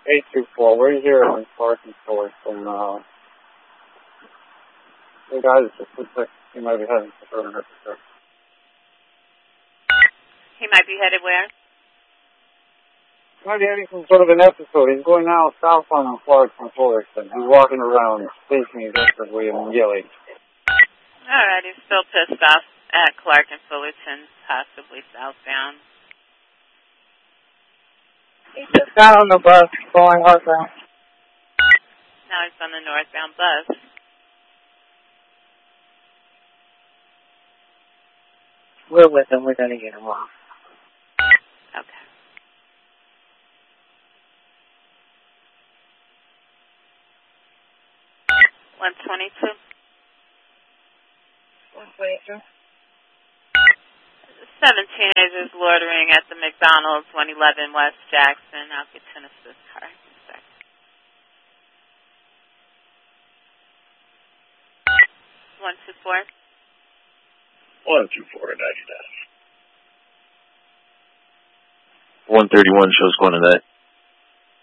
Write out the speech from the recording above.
824, we're here in Clark and Source, and the guy that just looks like he might be heading to further. He might be headed where? He might be heading some sort of an episode. He's going now southbound on Clark from Forest, and he's walking around, speaking aggressively and yelling. All right, he's still pissed off at Clark and Fullerton, possibly southbound. He just got on the bus going northbound. Now he's on the northbound bus. We're with him. We're going to get him off. Okay. $122. 122. 7 teenagers loitering at the McDonald's, 111 West Jackson. I'll get to an assist car in a sec. 124. 124 99. 131 shows going to that.